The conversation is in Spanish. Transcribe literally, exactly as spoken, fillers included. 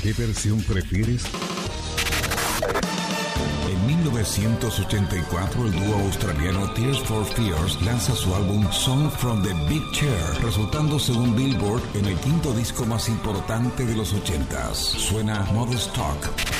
¿Qué versión prefieres? En mil novecientos ochenta y cuatro, el dúo australiano Tears for Fears lanza su álbum Song from the Big Chair, resultando según Billboard en el quinto disco más importante de los ochentas. Suena Modest Talk.